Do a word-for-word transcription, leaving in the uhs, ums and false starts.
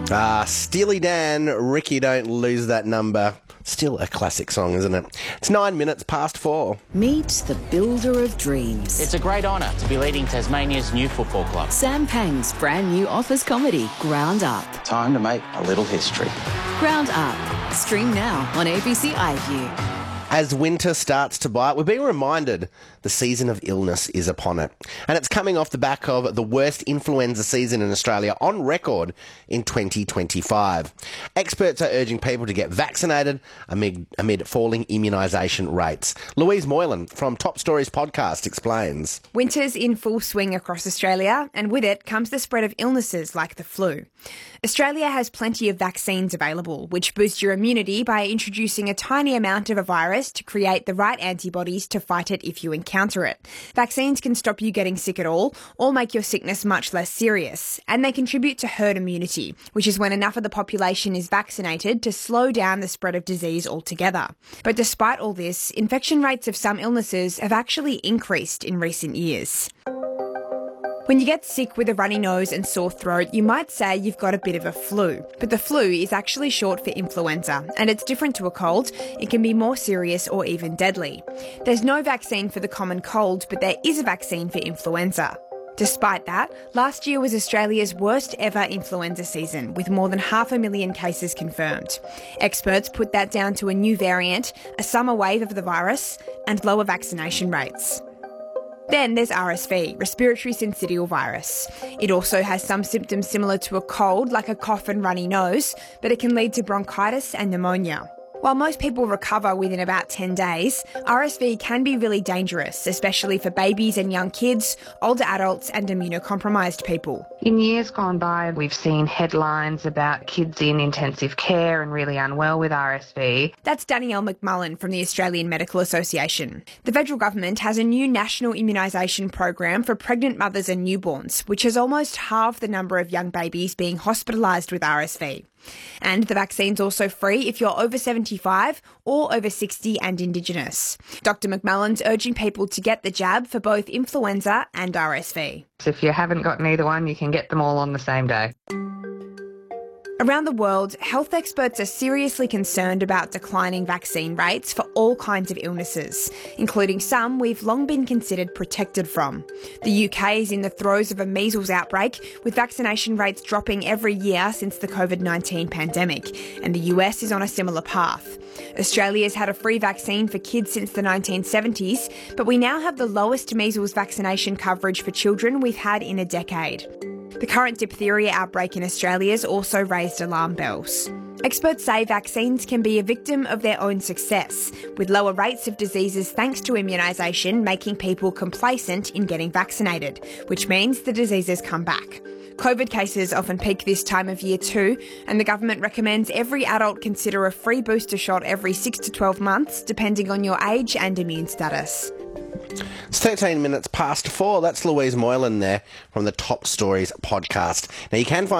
Ah, Steely Dan, Ricky Don't Lose That Number. Still a classic song, isn't it? It's nine minutes past four. Meet the builder of dreams. It's a great honour to be leading Tasmania's new football club. Sam Pang's brand new office comedy, Ground Up. Time to make a little history. Ground Up. Stream now on A B C iView. As winter starts to bite, we're being reminded the season of illness is upon it. And it's coming off the back of the worst influenza season in Australia on record in twenty twenty-five. Experts are urging people to get vaccinated amid, amid falling immunisation rates. Louise Moylan from Top Stories podcast explains. Winter's in full swing across Australia, and with it comes the spread of illnesses like the flu. Australia has plenty of vaccines available, which boost your immunity by introducing a tiny amount of a virus to create the right antibodies to fight it if you encounter it. Vaccines can stop you getting sick at all or make your sickness much less serious, and they contribute to herd immunity, which is when enough of the population is vaccinated to slow down the spread of disease altogether. But despite all this, infection rates of some illnesses have actually increased in recent years. When you get sick with a runny nose and sore throat, you might say you've got a bit of a flu. But the flu is actually short for influenza, and it's different to a cold. It can be more serious or even deadly. There's no vaccine for the common cold, but there is a vaccine for influenza. Despite that, last year was Australia's worst ever influenza season, with more than half a million cases confirmed. Experts put that down to a new variant, a summer wave of the virus, and lower vaccination rates. Then there's R S V, respiratory syncytial virus. It also has some symptoms similar to a cold, like a cough and runny nose, but it can lead to bronchitis and pneumonia. While most people recover within about ten days, R S V can be really dangerous, especially for babies and young kids, older adults and immunocompromised people. In years gone by, we've seen headlines about kids in intensive care and really unwell with R S V. That's Danielle McMullen from the Australian Medical Association. The federal government has a new national immunisation program for pregnant mothers and newborns, which has almost halved the number of young babies being hospitalised with R S V. And the vaccine's also free if you're over seventy-five or over sixty and Indigenous. Doctor McMullen's urging people to get the jab for both influenza and R S V. So if you haven't gotten either one, you can get them all on the same day. Around the world, health experts are seriously concerned about declining vaccine rates for all kinds of illnesses, including some we've long been considered protected from. The U K is in the throes of a measles outbreak, with vaccination rates dropping every year since the covid nineteen pandemic, and the U S is on a similar path. Australia's had a free vaccine for kids since the nineteen seventies, but we now have the lowest measles vaccination coverage for children we've had in a decade. The current diphtheria outbreak in Australia has also raised alarm bells. Experts say vaccines can be a victim of their own success, with lower rates of diseases thanks to immunisation making people complacent in getting vaccinated, which means the diseases come back. COVID cases often peak this time of year too, and the government recommends every adult consider a free booster shot every six to twelve months, depending on your age and immune status. It's thirteen minutes past four. That's Louise Moylan there from the Top Stories podcast. Now, you can find